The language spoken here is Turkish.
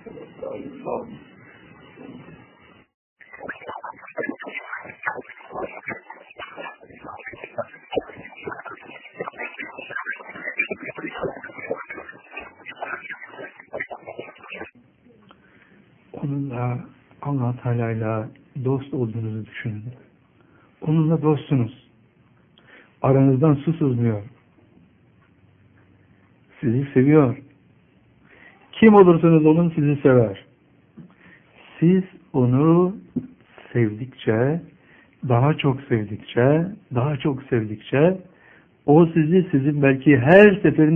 Onunla, Allah Teala'yla dost olduğunuzu düşünün. Onunla dostsunuz. Aranızdan su sızmıyor. Sizi seviyor. Kim olursanız olun sizi sever. Siz onu sevdikçe, daha çok sevdikçe, daha çok sevdikçe, o sizin belki her seferinde